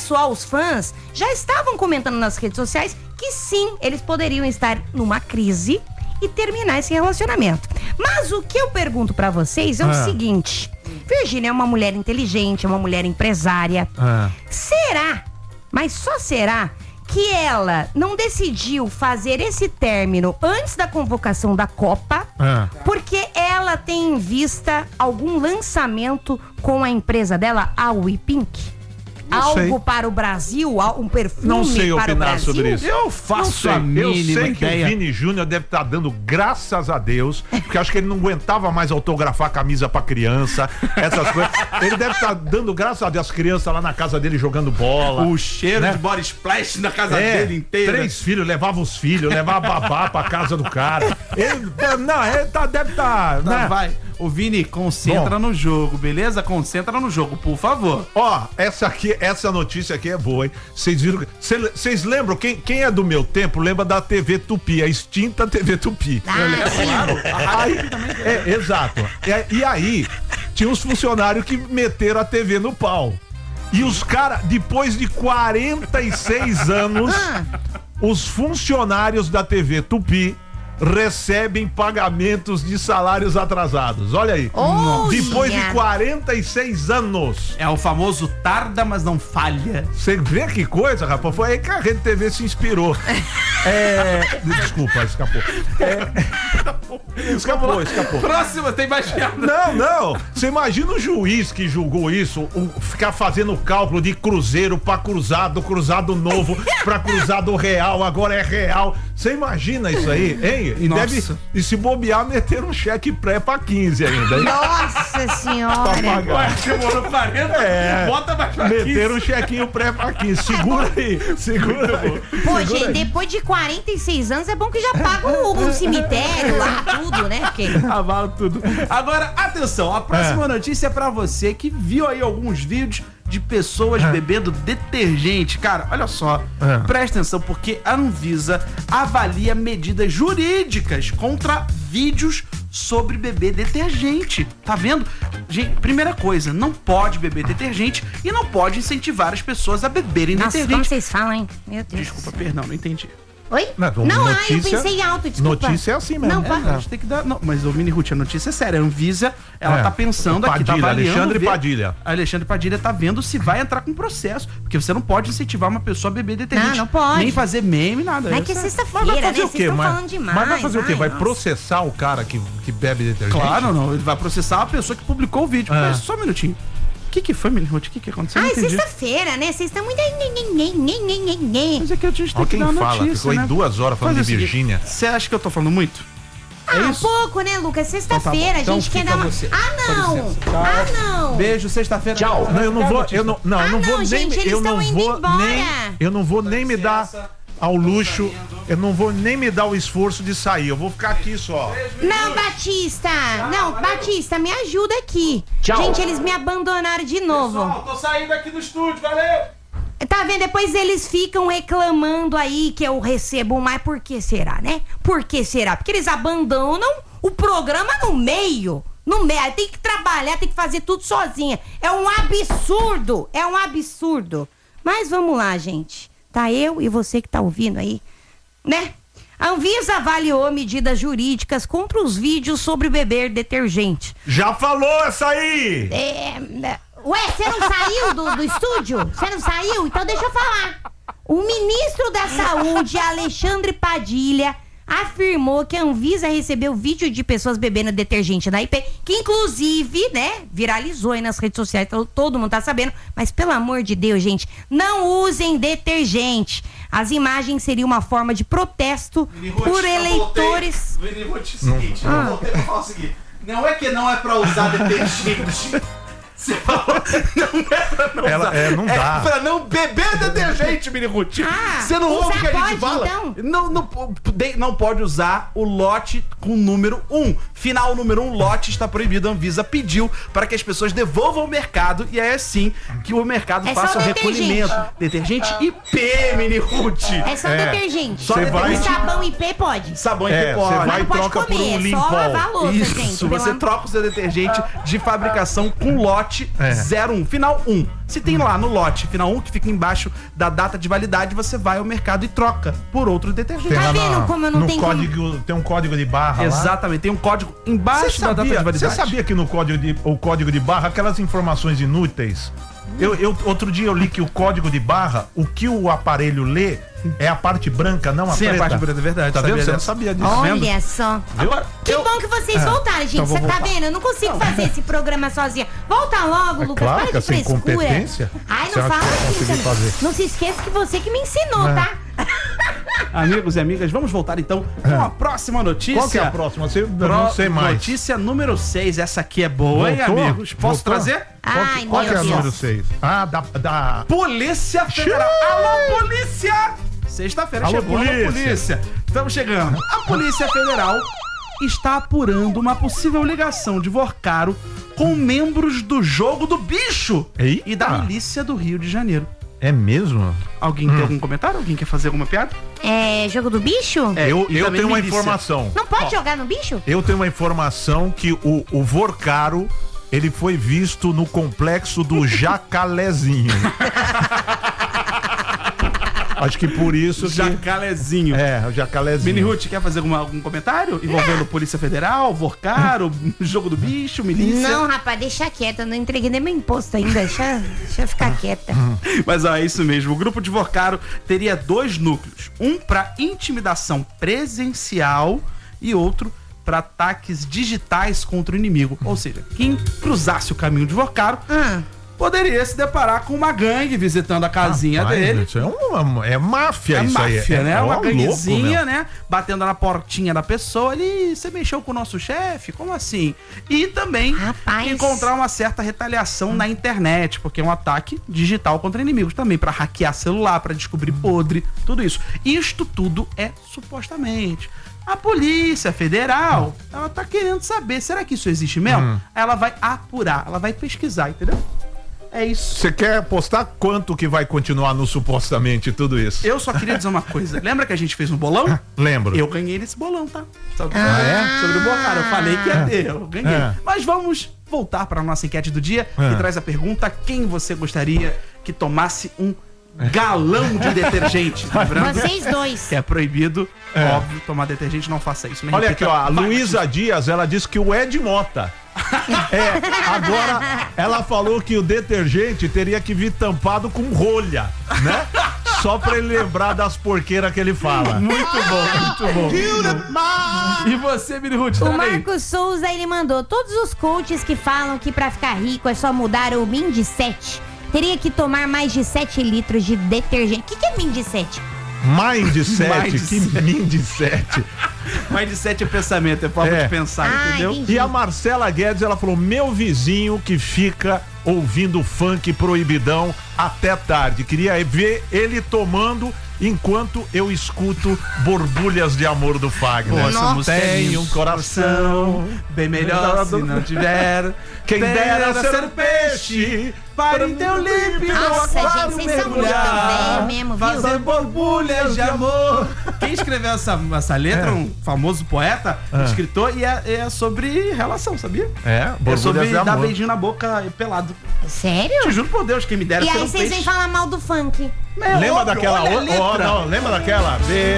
pessoal, os fãs, já estavam comentando nas redes sociais que sim, eles poderiam estar numa crise e terminar esse relacionamento. Mas o que eu pergunto pra vocês é o seguinte: Virgínia é uma mulher inteligente, é uma mulher empresária. Será, mas só será, que ela não decidiu fazer esse término antes da convocação da Copa, porque ela tem em vista algum lançamento com a empresa dela, a WePink? Algo para o Brasil, um perfume não sei para o opinar Brasil? sobre isso. Eu faço a mínima ideia. Eu sei que o Vini Júnior deve estar dando graças a Deus, porque acho que ele não aguentava mais autografar camisa pra criança, essas coisas. Ele deve estar dando graças a Deus, as crianças lá na casa dele jogando bola. O cheiro de body splash na casa dele inteira. 3 filhos, levava os filhos, levava a babá pra casa do cara. Ele deve estar... Né? Vai. O Vini, concentra no jogo, beleza? Concentra no jogo, por favor. Ó, essa notícia aqui é boa, hein? Vocês viram? Vocês lembram? Quem é do meu tempo lembra da TV Tupi, a extinta TV Tupi. Claro. Exato. E aí, tinha uns funcionários que meteram a TV no pau. E os caras, depois de 46 anos, os funcionários da TV Tupi recebem pagamentos de salários atrasados. Olha aí. Depois de 46 anos. É o famoso tarda, mas não falha. Você vê que coisa, rapaz? Foi aí que a Rede TV se inspirou. Desculpa, escapou. Escapou. Próxima, tem mais piada. Não. Você imagina o juiz que julgou isso, ficar fazendo cálculo de cruzeiro pra cruzado novo, pra cruzado real, agora é real. Você imagina isso aí, hein? E se bobear, meter um cheque pré pra 15 ainda, hein? Nossa senhora! Demorou 40, bota mais pra 15. Meter um chequinho pré pra 15. Segura aí. Pô, gente, depois de 46 anos é bom que já paga o cemitério lá, tudo, né? Porque... Avala tudo. Agora, atenção, a próxima notícia é pra você que viu aí alguns vídeos de pessoas bebendo detergente. Cara, olha só, presta atenção, porque a Anvisa avalia medidas jurídicas contra vídeos sobre beber detergente. Tá vendo? Gente, primeira coisa, não pode beber detergente e não pode incentivar as pessoas a beberem detergente. Como vocês falam, hein? Meu Deus. Desculpa, perdão, não entendi. Oi? Eu pensei alto, desculpa. Notícia é assim mesmo. A gente tem que dar. Não, mas o Mini Ruth, a notícia é séria. A Anvisa, ela tá pensando aqui, tá avaliando. Alexandre Padilha tá vendo se vai entrar com processo. Porque você não pode incentivar uma pessoa a beber detergente. Não pode. Nem fazer meme, nada. Mas é que é sexta-feira, né? Vocês estão falando demais. Mas vai fazer o quê? Vai processar o cara que bebe detergente? Claro, não. Ele vai processar a pessoa que publicou o vídeo. Mas só um minutinho. O que foi, Mini Ruth? O que aconteceu? Ai, sexta-feira, né? Vocês estão muito... Mas é que a gente tem que dar notícia, ficou aí 2 horas falando de Virgínia. Você acha que eu tô falando muito? Um pouco, né, Lucas? Sexta-feira, então a gente quer dar uma... você. Não! Beijo, sexta-feira. Tchau. Não, eu não vou... Eu não vou nem me dar ao luxo, eu não vou nem me dar o esforço de sair, eu vou ficar aqui só. Não, Batista, me ajuda aqui. Tchau. Gente, eles me abandonaram de novo. Pessoal, tô saindo aqui do estúdio, valeu! Tá vendo? Depois eles ficam reclamando aí que eu recebo mais. Por que será, né? Por que será? Porque eles abandonam o programa no meio. Aí tem que trabalhar, tem que fazer tudo sozinha. É um absurdo. Mas vamos lá, gente. Tá eu e você que tá ouvindo aí, né? A Anvisa avaliou medidas jurídicas contra os vídeos sobre beber detergente. Já falou essa aí! Ué, você não saiu do estúdio? Você não saiu? Então deixa eu falar. O ministro da Saúde, Alexandre Padilha, afirmou que a Anvisa recebeu vídeo de pessoas bebendo detergente na IP, que inclusive, né, viralizou aí nas redes sociais, então todo mundo tá sabendo, mas pelo amor de Deus, gente, não usem detergente. As imagens seriam uma forma de protesto por eleitores... Vini Ruth, seguinte, eu voltei pra falar o seguinte, não é que não é pra usar detergente... Você falou, não é pra não usar. Não dá. É pra não beber detergente, Mini Ruth. Você não ouve o que a gente fala? Então? Não pode usar o lote com número 1. Final número 1, lote está proibido. A Anvisa pediu para que as pessoas devolvam ao mercado e é assim que o mercado faça o recolhimento. Detergente IP, Mini Ruth. É só detergente. Só detergente. Sabão IP pode. Sabão IP pode. Você vai e troca por um Limpol. Só lavar a louça, gente. Isso, você troca o seu detergente de fabricação com lote lote 01, final 1. Se tem lá no lote final 1, que fica embaixo da data de validade, você vai ao mercado e troca por outro detergente. Tá vendo como eu não tenho código, tem um código de barra Exatamente, tem um código embaixo da data de validade. Você sabia que no código de barra, aquelas informações inúteis... Outro dia eu li que o código de barra, o que o aparelho lê é a parte branca, não a preta. Sim, a parte branca, é verdade. Tá vendo? Você não sabia disso. Olha só. Agora, que bom que vocês voltaram, gente. Você tá vendo? Eu não consigo fazer esse programa sozinha. Volta logo, Lucas. Claro Para que de frescura. competência. Ai, não fala isso. Não se esqueça que você que me ensinou, tá? Amigos e amigas, vamos voltar então com a próxima notícia. Qual que é a próxima? Eu não sei mais. Notícia número 6. Essa aqui é boa, hein, amigos? Posso trazer? Ai, qual que é a Deus. número 6? Ah, da... Polícia Federal. Alô, polícia! Sexta-feira Alô, chegou a polícia. Estamos chegando. A Polícia Federal está apurando uma possível ligação de Vorcaro com membros do Jogo do Bicho e da milícia do Rio de Janeiro. É mesmo? Alguém tem algum comentário? Alguém quer fazer alguma piada? É jogo do bicho? Eu tenho uma informação. Não pode jogar no bicho? Eu tenho uma informação que o Vorcaro, ele foi visto no complexo do Jacalézinho. Acho que por isso que... Jacalézinho. O Jacalézinho. Mini Ruth, quer fazer algum comentário envolvendo Polícia Federal, Vorcaro, Jogo do Bicho, milícia? Não, rapaz, deixa quieta. Eu não entreguei nem meu imposto ainda. Deixa eu ficar quieta. Mas é isso mesmo. O grupo de Vorcaro teria 2 núcleos. Um para intimidação presencial e outro para ataques digitais contra o inimigo. Ou seja, quem cruzasse o caminho de Vorcaro poderia se deparar com uma gangue visitando a casinha dele. Isso é máfia, isso aí. Máfia, né? Uma ganguezinha, louco, né? Batendo na portinha da pessoa ali. Você mexeu com o nosso chefe? Como assim? E também encontrar uma certa retaliação na internet, porque é um ataque digital contra inimigos também, pra hackear celular, pra descobrir podre, tudo isso. Isto tudo é supostamente. A Polícia Federal, ela tá querendo saber, será que isso existe mesmo? Ela vai apurar, ela vai pesquisar, entendeu? É isso. Você quer apostar quanto que vai continuar no supostamente tudo isso? Eu só queria dizer uma coisa. Lembra que a gente fez um bolão? Lembro. Eu ganhei nesse bolão, tá? Sobre o Vorcaro. Eu falei que ia ter, eu ganhei. Mas vamos voltar para a nossa enquete do dia, que traz a pergunta: quem você gostaria que tomasse um galão de detergente? Vocês dois. Que é proibido, óbvio, tomar detergente, não faça isso. Olha aqui, ó, a Luísa Dias, ela disse que o Ed Mota. Agora ela falou que o detergente teria que vir tampado com rolha, né? Só pra ele lembrar das porqueiras que ele fala. Muito bom, muito bom. E você, Mini Ruth? O Marcos Souza, ele mandou: todos os coaches que falam que pra ficar rico é só mudar o Mindset, teria que tomar mais de 7 litros de detergente. O que é Mindset? Mindset? Que Mindset? Mindset é pensamento, é forma de pensar, entendeu? Entendi. E a Marcela Guedes, ela falou: meu vizinho que fica ouvindo funk proibidão até tarde. Queria ver ele tomando enquanto eu escuto Borbulhas de Amor do Fagner. Nossa, tem um coração bem melhor se não tiver. Quem dera ser peixe para em teu límpido aquário mergulhar, mesmo, viu? Fazer borbulhas de amor. Quem escreveu essa letra? Um famoso poeta, escritor, e é sobre relação, sabia? É sobre dar beijinho na boca pelado. Sério? Te juro por Deus, quem me dera E ser aí um vocês peixe. vem falar mal do funk. Lembra daquela? Lembra daquela?